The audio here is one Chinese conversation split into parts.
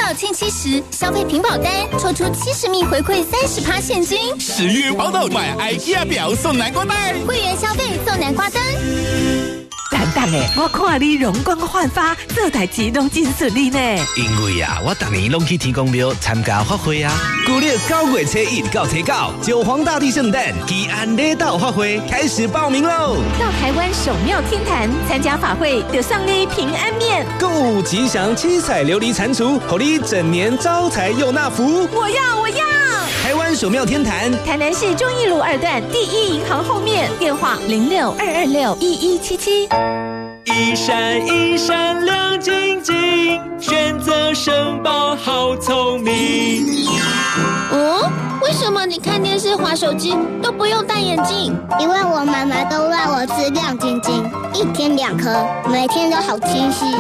到庆70，消费屏保单抽出70米回馈30%现金。 10月报到买 IKEA 表送南瓜袋， 会员消费送南瓜灯。 等下，我看你容光焕发，做代志拢真顺利呢。 因为啊，我逐年拢去天公庙参加法会啊。旧历9月初1到初9，九皇大帝圣诞基安礼道法会开始报名喽！ 到台湾首庙天坛参加法会，就送你平安面、 购物吉祥七彩琉璃蟾蜍，让你整年招财又纳福。 我要！ 台湾首庙天坛， 台南市忠义路2段第一银行后面，电话06-226-1177。 一闪一闪亮晶晶，选择申报好聪明。 哦，为什么你看电视滑手机都不用戴眼镜？ 因为我妈妈都让我吃亮晶晶，1天2颗，每天都好清晰。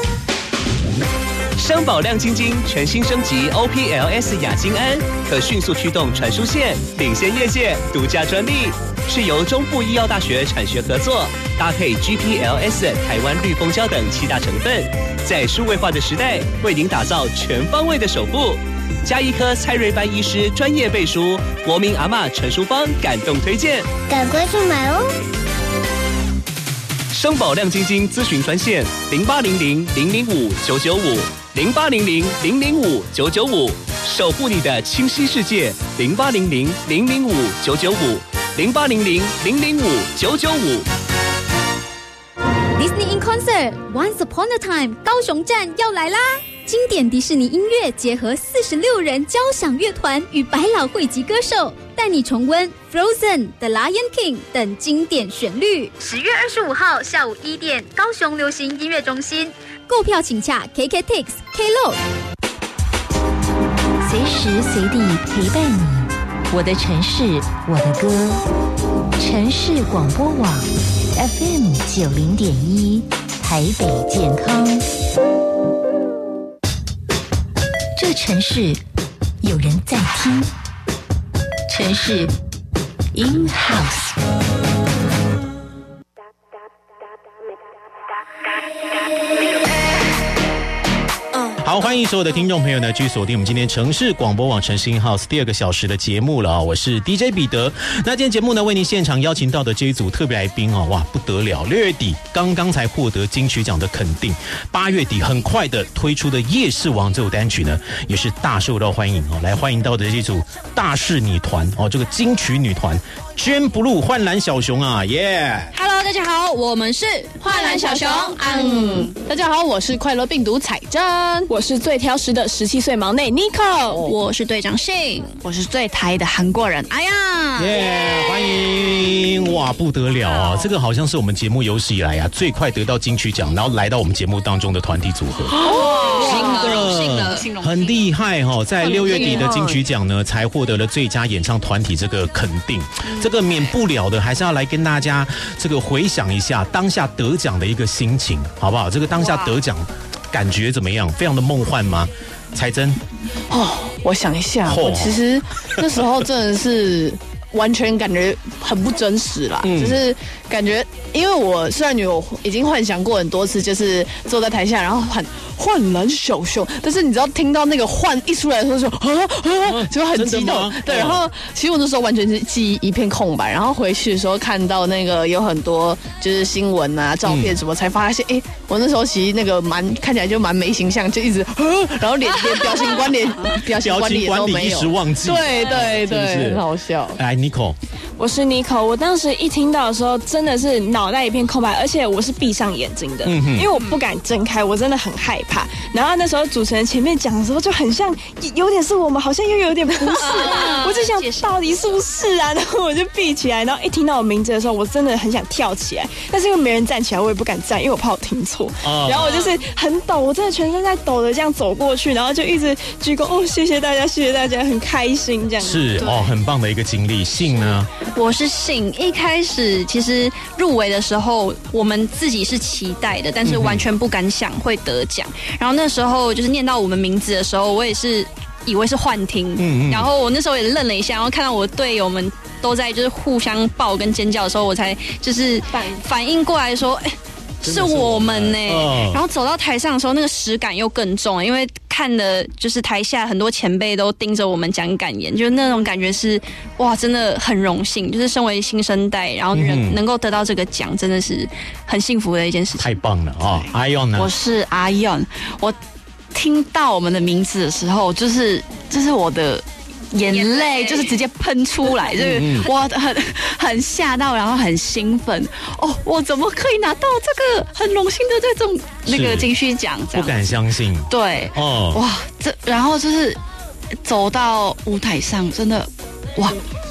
商宝亮晶晶全新升级 OPLS 亚金胺，可迅速驱动传输线，领先业界，独家专利，是由中部医药大学产学合作，搭配 GPLS 台湾绿蜂胶等7大成分，在数位化的时代，为您打造全方位的守护。加一颗蔡瑞班医师专业背书，国民阿嬷陈淑芳感动推荐， 赶快去买哦！ 商宝亮晶晶咨询专线0800-005-995，0800-005-995，守护你的清晰世界，0800-005-995，0800-005-995。 Disney in Concert Once Upon a Time 高雄站要来啦！经典迪士尼音乐结合46人交响乐团与百老汇级歌手，带你重温 Frozen、The Lion King 等经典旋律。10月25号下午1点，高雄流行音乐中心。购票请洽 KKTix、Klook。 随时随地陪伴你，我的城市，我的歌。城市广播网 FM 90.1，台北健康。这城市有人在听，城市 in house。 好，欢迎所有的听众朋友呢，继续锁定我们今天城市广播网城市 in house 第2个小时的节目了啊！我是 DJ 彼得。那今天节目呢，为您现场邀请到的这一组特别来宾哦，哇，不得了！6月底刚刚才获得金曲奖的肯定，8月底很快的推出的《夜市王》这首单曲呢，也是大受到欢迎哦。来欢迎到的这组大势女团哦，这个金曲女团Gen Blue 幻蓝小熊啊，耶、 yeah! Hello， 大家好，我们是幻蓝小熊。大家好，我是快乐病毒彩珍，我是最挑食的17岁毛内 Nico， 我是队长信， 我是最台的韩国人。哎呀， 耶！欢迎！哇，不得了啊！这个好像是我们节目有史以来啊最快得到金曲奖，然后来到我们节目当中的团体组合。很厉害哦！在6月底的金曲奖呢，才获得了最佳演唱团体这个肯定。这个免不了的，还是要来跟大家这个回想一下当下得奖的一个心情，好不好？这个当下得奖感觉怎么样？非常的梦幻吗？彩珍， 我想一下，我其实那时候真的是完全感觉很不真实啦，就是感觉，因为我虽然有已经幻想过很多次，就是坐在台下，然后喊幻蓝小熊，但是你知道听到那个幻一出来的时候就很激动，对，然后其实我那时候完全是记忆一片空白，然后回去的时候看到那个有很多就是新闻啊、照片什么，才发现我那时候其实那个看起来就蛮没形象，就一直然后连表情管理也都没有， 一时忘记， 对，很好笑。 来 Nico， 我是 Nico， 我当时一听到的时候真的是脑袋一片空白，而且我是闭上眼睛的，因为我不敢睁开，我真的很害怕。然后那时候主持人前面讲的时候就很像有点是我们，好像又有点不是，我就想到底是不是啊？然后我就闭起来，然后一听到我名字的时候，我真的很想跳起来，但是因为没人站起来，我也不敢站，因为我怕我听错。然后我就是很抖，我真的全身在抖的这样走过去，然后就一直鞠躬，谢谢大家，谢谢大家，很开心这样。 是很棒的一个经历。信呢？ 我是信，一开始其实入围的时候，我们自己是期待的，但是完全不敢想会得奖。然后那时候就是念到我们名字的时候，我也是以为是幻听，然后我那时候也愣了一下，然后看到我队友们都在就是互相抱跟尖叫的时候，我才就是反应过来说， 是我们呢。然后走到台上的时候，那个实感又更重，因为看的就是台下很多前辈都盯着我们讲感言，就是那种感觉是哇，真的很荣幸，就是身为新生代，然后能够得到这个奖，真的是很幸福的一件事情。 太棒了啊！阿用呢？ 我是阿用，我听到我们的名字的时候，就是我的眼泪就是直接喷出来，就是我很吓到，然后很兴奋。哦，我怎么可以拿到这个很荣幸的这种那个金曲奖？ 不敢相信。 对，哇，然后就是走到舞台上，真的，哇，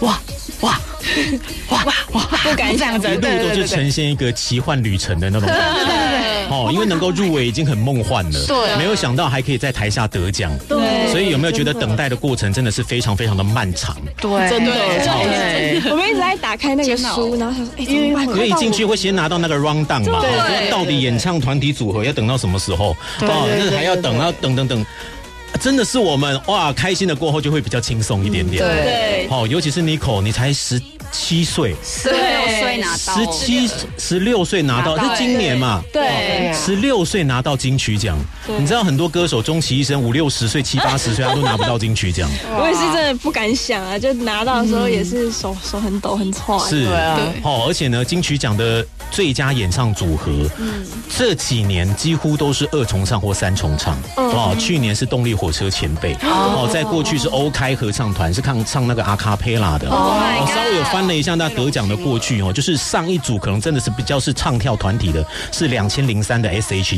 不敢想一路都是呈现一个奇幻旅程的那种感觉。因为能够入围已经很梦幻了，对，没有想到还可以在台下得奖，对，所以有没有觉得等待的过程真的是非常非常的漫长？ 对，真的，我们一直在打开那个书，然后想说， 因为一进去会先拿到那个 round down 嘛，到底演唱团体组合要等到什么时候？那还要等，等。真的是我们哇，开心的过后就会比较轻松一点点。对，尤其是 Nico， 你才17岁 ，16岁拿到 ，16岁拿到，是今年嘛？ 对 ，16岁拿到金曲奖。你知道很多歌手终其一生50、60岁、70、80岁，他都拿不到金曲奖。 我也是真的不敢想啊，就拿到的时候也是手很抖很颤。 是，而且呢，金曲奖的最佳演唱组合，这几年几乎都是2重唱或3重唱。去年是动力火车前辈，在过去是欧开合唱团，是唱那个阿卡贝拉的。稍微有翻了一下那得奖的过去就是上一组可能真的是比较是唱跳团体的，是2003的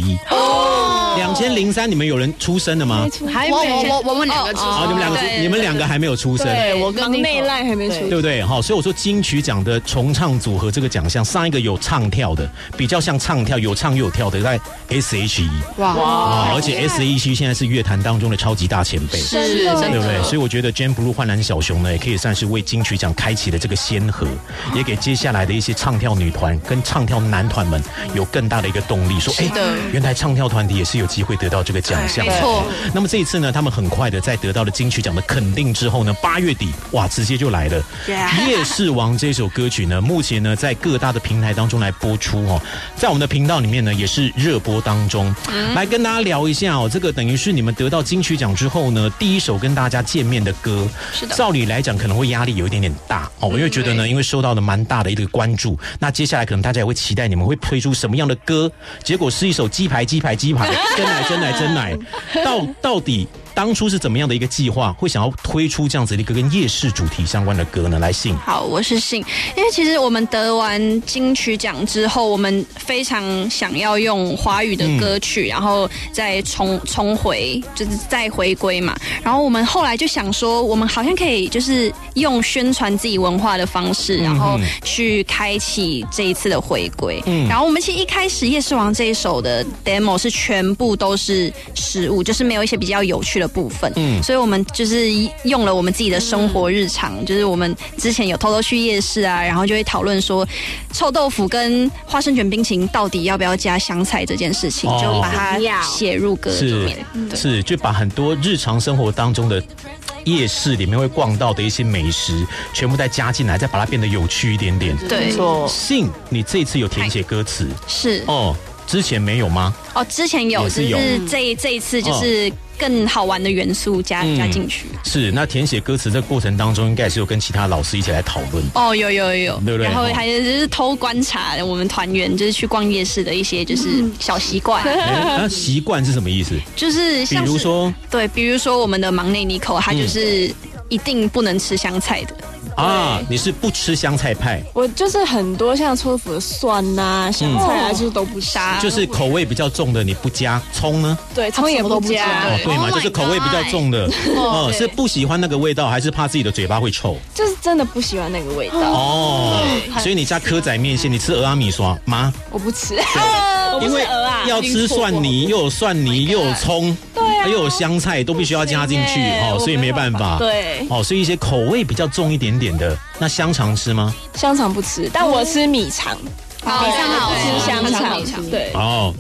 S.H.E。2003你们有人出生的吗？ 还没，我们两个出生。 你们两个还没有出生。 对，我跟内赖还没出生， 对不对？所以我说金曲奖的重唱组合这个奖项，上一个有唱跳的，比较像唱跳，有唱又有跳的，在 S.H.E。哇！而且 S.H.E 现在是乐坛当中的超级大前辈， 是， 对不对？所以我觉得 Jam Blue 焕然小熊呢，也可以算是为金曲奖开启了这个先河，也给接下来的一些唱跳女团跟唱跳男团们有更大的一个动力，说原来唱跳团体也是有机会得到这个奖项。 没错。 那么这一次呢，他们很快的在得到了金曲奖的肯定之后呢，8月底哇，直接就来了。夜市王这首歌曲呢，目前呢在各大的平台当中来播出在我们的频道里面呢也是热播当中。来跟大家聊一下这个等于是你们得到金曲奖之后呢，第一首跟大家见面的歌。是的。照理来讲可能会压力有一点点大因为觉得呢，因为受到了蛮大的一个关注，那接下来可能大家也会期待你们会推出什么样的歌，结果是一首鸡排，真奶，到底当初是怎么样的一个计划，会想要推出这样子的一个跟夜市主题相关的歌呢？来信。 好，我是信，因为其实我们得完金曲奖之后，我们非常想要用华语的歌曲，然后再重回，就是再回归嘛。然后我们后来就想说，我们好像可以就是用宣传自己文化的方式，然后去开启这一次的回归。然后我们其实一开始夜市王这一首的 demo 是全部都是食物，就是没有一些比较有趣的部分，所以我们就是用了我们自己的生活日常，就是我们之前有偷偷去夜市啊，然后就会讨论说臭豆腐跟花生卷冰淇淋到底要不要加香菜这件事情，就把它写入歌里面， 是就把很多日常生活当中的夜市里面会逛到的一些美食全部再加进来，再把它变得有趣一点点。 对， 信你这次有填写歌词是之前没有吗？ 之前有，只是这一次就是更好玩的元素加进去。 是，那填写歌词这个过程当中，应该也是有跟其他老师一起来讨论。 有，对不对？然后还就是偷观察我们团员就是去逛夜市的一些就是小习惯。 那习惯是什么意思？ 就是像比如说， 对，比如说我们的忙内Nico，他就是一定不能吃香菜的。 你是不吃香菜派？ 我就是很多像臭豆腐的蒜啊、香菜啊，就是都不加。 就是口味比较重的你不加，葱呢？ 对，葱也都不加。 对嘛，就是口味比较重的。是不喜欢那个味道，还是怕自己的嘴巴会臭？ 就是真的不喜欢那个味道。 所以你加蚵仔面线，你吃蚵仔米刷吗？ 我不吃， 因为要吃蒜泥，又有蒜泥，又有葱，又有香菜，都必须要加进去所以没办法。 对， 所以一些口味比较重一点点的，那香肠吃吗？ 香肠不吃，但我吃米肠。 米肠好吃香肠，对。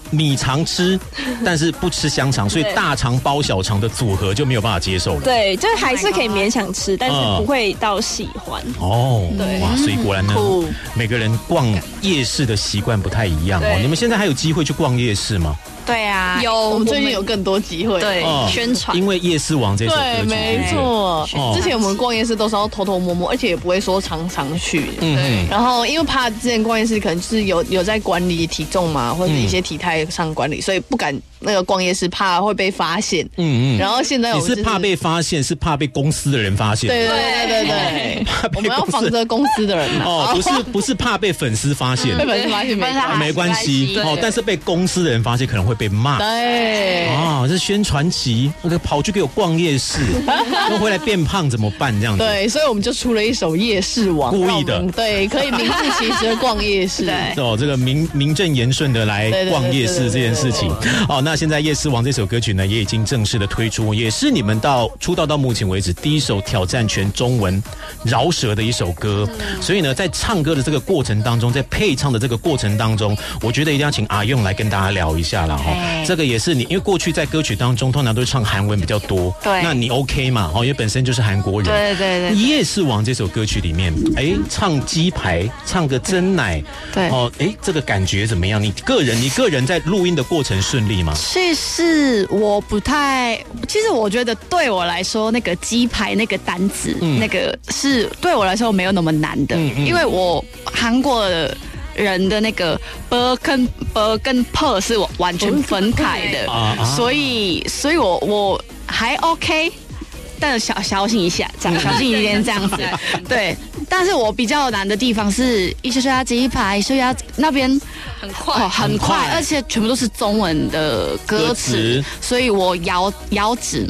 米肠吃，但是不吃香肠，所以大肠包小肠的组合就没有办法接受了。 对，就是还是可以勉强吃，但是不会到喜欢。 哦， 对， 哇，所以果然呢，每个人逛夜市的习惯不太一样哦。你们现在还有机会去逛夜市吗？ 对啊， 我们最近有更多机会， 对，宣传， 因为《夜市王》这首歌曲， 对，没错。之前我们逛夜市都是要偷偷摸摸，而且也不会说常常去。然后因为怕之前逛夜市可能就是有在管理体重嘛，或者一些体态上管理，所以不敢那个逛夜市，怕会被发现。然后现在你是怕被发现，是怕被公司的人发现。 对，我们要防着公司的人不是怕被粉丝发现， 被粉丝发现没关系但是被公司的人发现可能会被骂。 对这宣传期，跑去给我逛夜市，又回来变胖怎么办？这样子。 对，所以我们就出了一首《夜市王》， 故意的， 对，可以名副其实的逛夜市。 这个名正言顺的来逛夜市这件事情。那现在《夜市王》这首歌曲呢，也已经正式的推出，也是你们出道到目前为止第一首挑战全中文饶舌的一首歌。所以呢，在唱歌的这个过程当中，在配唱的这个过程当中，我觉得一定要请阿用来跟大家聊一下啦。这个也是你，因为过去在歌曲当中通常都是唱韩文比较多， 对， 那你 OK 嘛？因为本身就是韩国人， 对。 夜市王这首歌曲里面，唱鸡排，唱个真奶， 对， 这个感觉怎么样？你个人在录音的过程顺利吗？ 其实我觉得对我来说，那个鸡排那个单子，那个是对我来说没有那么难的，因为我韩国的人的那个 b 跟 p 是完全分开的，所以我还 OK， 但小心一下，这样小心一点这样子，对。但是我比较难的地方是，一些说鸡排，所以那边很快，而且全部都是中文的歌词，所以我咬字，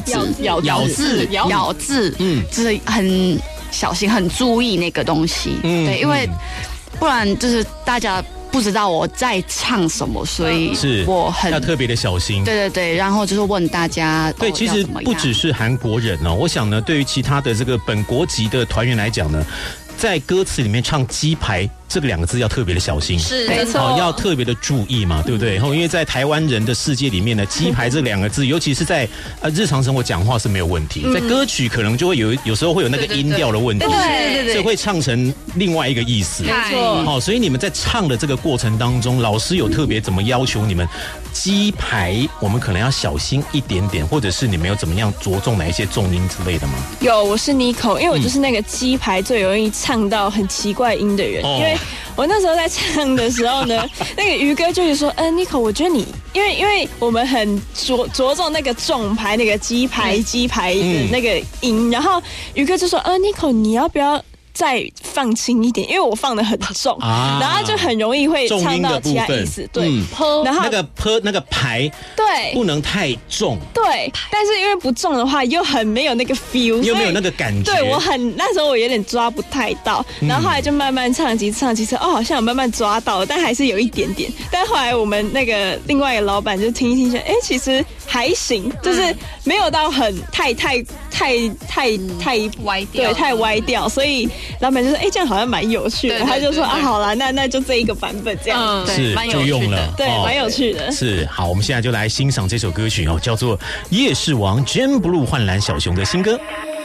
就是很小心，很注意那个东西，对，因为不然就是大家不知道我在唱什么，所以我要特别的小心。 对，然后就是问大家。 对，其实不只是韩国人哦，我想呢，对于其他的这个本国籍的团员来讲呢，在歌词里面唱鸡排这个2个字要特别的小心， 是没错， 要特别的注意嘛，对不对？因为在台湾人的世界里面呢，鸡排这2个字，尤其是在日常生活讲话是没有问题，在歌曲可能就会有时候会有那个音调的问题， 对， 所以会唱成另外一个意思， 没错。 所以你们在唱的这个过程当中，老师有特别怎么要求你们？鸡排我们可能要小心一点点，或者是你们有怎么样着重哪一些重音之类的吗？ 有，我是 Nico， 因为我就是那个鸡排最容易唱到很奇怪音的人，因为我那时候在唱的时候呢，那个鱼哥就是说，Nico， 我觉得你，因为我们很着重那个重拍那个鸡排的那个音，然后鱼哥就说，Nico， 你要不要再放轻一点，因为我放得很重，然后就很容易会唱到其他意思。对，然后那个排对不能太重， 对，但是因为不重的话又很没有那个 feel， 又没有那个感觉。 对，那时候我有点抓不太到，然后后来就慢慢唱几次，好像有慢慢抓到了，但还是有一点点。但后来我们那个另外一个老板就听一听说，其实还行，就是没有到很太歪掉， 对，太歪掉，所以老板就说，这样好像蛮有趣的，他就说好啦，那就这一个版本这样， 是就用了， 对，蛮有趣的。 是好，我们现在就来欣赏这首歌曲叫做《夜市王》Jam Blue 幻蓝小熊的新歌。